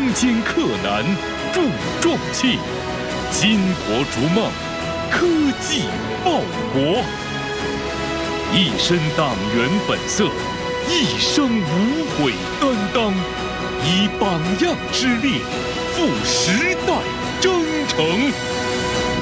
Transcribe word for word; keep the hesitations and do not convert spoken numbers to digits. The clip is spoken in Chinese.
艰克难铸壮气，巾帼逐梦，科技报国。一身党员本色，一生无悔担当，以榜样之力，赴时代征程。